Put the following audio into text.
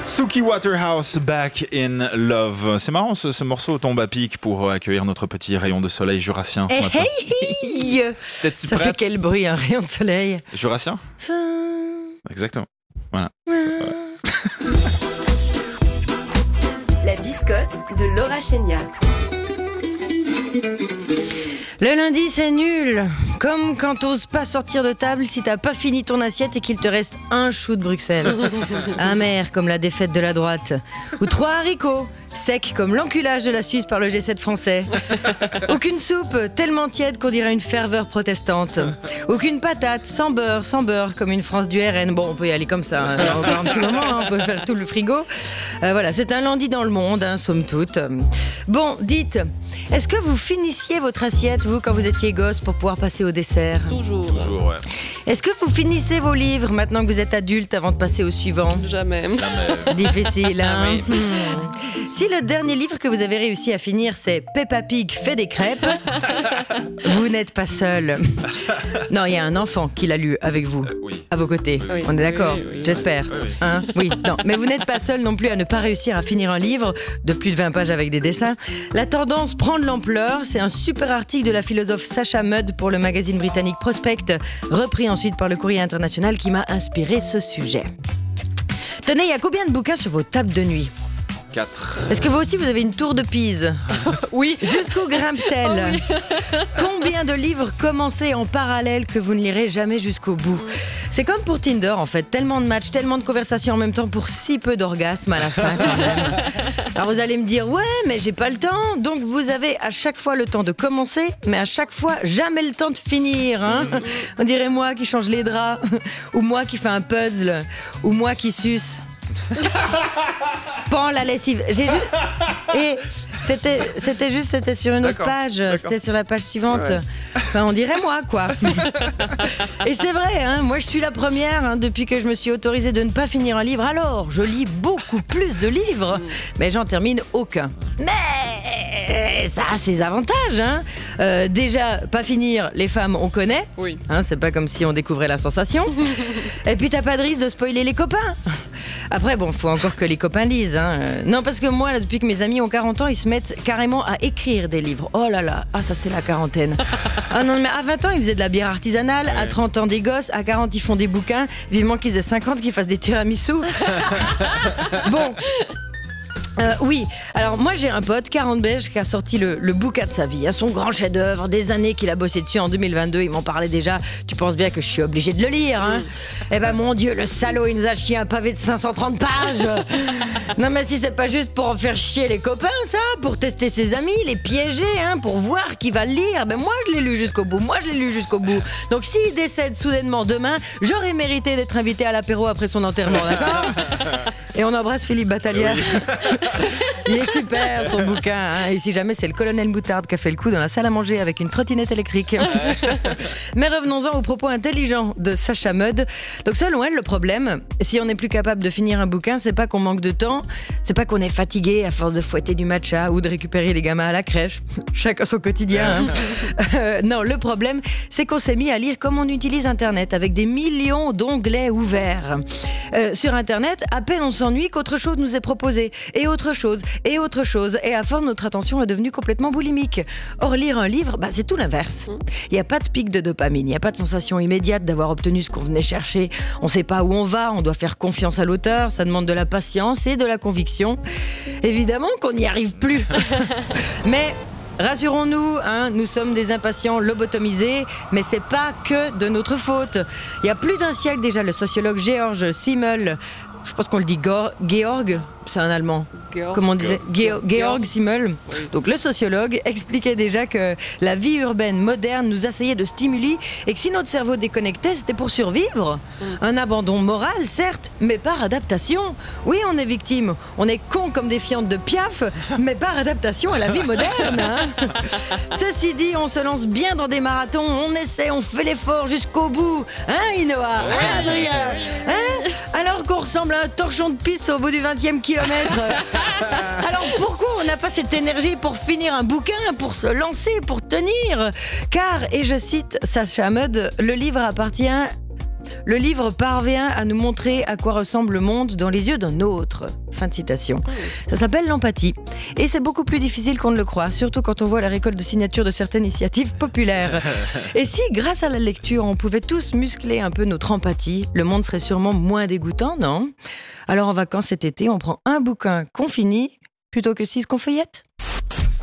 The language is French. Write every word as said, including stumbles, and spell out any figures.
Suki Waterhouse, Back in Love. C'est marrant, ce, ce morceau tombe à pic pour accueillir notre petit rayon de soleil jurassien ce hey, matin. Hey, T'es-tu ça prête? fait quel bruit, un rayon de soleil? Jurassien? Exactement. Voilà. La biscotte de Laura Chénia. Le lundi, c'est nul. Comme quand t'oses pas sortir de table si t'as pas fini ton assiette et qu'il te reste un chou de Bruxelles. Amer comme la défaite de la droite. Ou trois haricots, secs comme l'enculage de la Suisse par le G sept français. Aucune soupe, tellement tiède qu'on dirait une ferveur protestante. Aucune patate, sans beurre, sans beurre, comme une France du R N. Bon, on peut y aller comme ça, hein. Encore un petit moment, hein. On peut faire tout le frigo. Euh, voilà, c'est un lundi dans le monde, hein, somme toute. Bon, dites, est-ce que vous finissiez votre assiette, vous, quand vous étiez gosse, pour pouvoir passer au dessert? Toujours. Toujours, ouais. Est-ce que vous finissez vos livres maintenant que vous êtes adulte avant de passer au suivant? Jamais. Jamais. Difficile, hein? Ah oui. Hmm. Si le dernier livre que vous avez réussi à finir, c'est Peppa Pig fait des crêpes, vous n'êtes pas seul. Non, il y a un enfant qui l'a lu avec vous, Euh, oui. à vos côtés. Oui. On est d'accord? Oui, oui, oui. J'espère. Oui, oui. Hein? Oui, non. Mais vous n'êtes pas seul non plus à ne pas réussir à finir un livre de plus de vingt pages avec des dessins. La tendance prend de l'ampleur. C'est un super article de la philosophe Sacha Mudd pour le magazine britannique Prospect, repris ensuite par le Courrier International, qui m'a inspiré ce sujet. Tenez, il y a combien de bouquins sur vos tables de nuit? quatre. Est-ce que vous aussi vous avez une tour de Pise? Oui. Jusqu'où grimpe-t-elle? Combien de livres commencés en parallèle que vous ne lirez jamais jusqu'au bout? C'est comme pour Tinder en fait, tellement de matchs, tellement de conversations en même temps pour si peu d'orgasme à la fin quand même. Alors vous allez me dire, ouais mais j'ai pas le temps, donc vous avez à chaque fois le temps de commencer, mais à chaque fois jamais le temps de finir, hein. On dirait moi qui change les draps, ou moi qui fais un puzzle, ou moi qui suce. Pan la lessive. J'ai juste... Et c'était, c'était juste, c'était sur une autre D'accord, page. d'accord. C'était sur la page suivante. Ouais. Enfin, on dirait moi, quoi. Et c'est vrai, hein, moi je suis la première, hein, depuis que je me suis autorisée de ne pas finir un livre. Alors, je lis beaucoup plus de livres, Mm. mais j'en termine aucun. Mais ça a ses avantages, hein. Euh, déjà, pas finir, les femmes, on connaît. Oui. Hein, c'est pas comme si on découvrait la sensation. Et puis t'as pas de risque de spoiler les copains. Après, bon, faut encore que les copains lisent, hein. Euh, Non, parce que moi, là, depuis que mes amis ont quarante ans, ils se mettent carrément à écrire des livres. Oh là là, ah ça c'est la quarantaine. Ah non, mais à vingt ans, ils faisaient de la bière artisanale, à trente ans des gosses, à quarante, ils font des bouquins, vivement qu'ils aient cinquante, qu'ils fassent des tiramisu. Bon. Euh, oui, alors moi j'ai un pote, quarante beige, qui a sorti le, le bouquin de sa vie, hein, son grand chef-d'œuvre, des années qu'il a bossé dessus en deux mille vingt-deux, il m'en parlait déjà, tu penses bien que je suis obligée de le lire, hein. Eh ben mon Dieu, le salaud, il nous a chié un pavé de cinq cent trente pages. Non mais si c'est pas juste pour en faire chier les copains, ça, pour tester ses amis, les piéger, hein, pour voir qui va le lire, ben moi je l'ai lu jusqu'au bout, moi je l'ai lu jusqu'au bout. Donc s'il décède soudainement demain, j'aurais mérité d'être invité à l'apéro après son enterrement, d'accord? Et on embrasse Philippe Battaglia. Il est super son bouquin, hein. Et si jamais c'est le colonel Moutarde qui a fait le coup dans la salle à manger avec une trottinette électrique. Mais revenons-en aux propos intelligents de Sacha Mudd. Donc selon elle, le problème, si on n'est plus capable de finir un bouquin, c'est pas qu'on manque de temps, c'est pas qu'on est fatigué à force de fouetter du matcha ou de récupérer les gamins à la crèche. Chacun son quotidien, hein. euh, Non, le problème, c'est qu'on s'est mis à lire comme on utilise Internet, avec des millions d'onglets ouverts. Euh, sur Internet, à peine on s'ennuie qu'autre chose nous est proposé, et autre chose, et autre chose, et à force notre attention est devenue complètement boulimique. Or lire un livre, bah, c'est tout l'inverse. Il n'y a pas de pic de dopamine, il n'y a pas de sensation immédiate d'avoir obtenu ce qu'on venait chercher. On ne sait pas où on va, on doit faire confiance à l'auteur, ça demande de la patience et de la conviction. Évidemment qu'on n'y arrive plus. Mais rassurons-nous, hein, nous sommes des impatients lobotomisés, mais c'est pas que de notre faute. Il y a plus d'un siècle déjà, le sociologue Georg Simmel, je pense qu'on le dit Go- Georg, c'est un Allemand. Georg. Comme on disait, Georg, Georg Simmel. Oui. Donc le sociologue expliquait déjà que la vie urbaine moderne nous assaillait de stimuli et que si notre cerveau déconnectait, c'était pour survivre. Mm. Un abandon moral, certes, mais par adaptation. Oui, on est victime, on est con comme des fientes de Piaf, mais par adaptation à la vie moderne, hein. Ceci dit, on se lance bien dans des marathons, on essaie, on fait l'effort jusqu'au bout. Hein, Inoa? Hein, Adrien? Hein? Alors qu'on ressemble à un torchon de pisse au bout du vingtième kilomètre. Alors pourquoi on n'a pas cette énergie pour finir un bouquin, pour se lancer, pour tenir? Car, et je cite Sacha Mudd, le livre appartient Le livre parvient à nous montrer à quoi ressemble le monde dans les yeux d'un autre. Fin de citation. Ça s'appelle l'empathie. Et c'est beaucoup plus difficile qu'on ne le croit, surtout quand on voit la récolte de signatures de certaines initiatives populaires. Et si, grâce à la lecture, on pouvait tous muscler un peu notre empathie, le monde serait sûrement moins dégoûtant, non ? Alors en vacances cet été, on prend un bouquin qu'on finit plutôt que six qu'on feuillette.